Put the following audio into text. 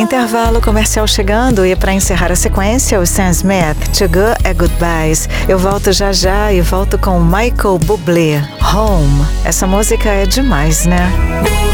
Intervalo comercial chegando e para encerrar a sequência, o Sam Smith, To Good é Goodbyes. Eu volto já já e volto com Michael Bublé, Home. Essa música é demais, né?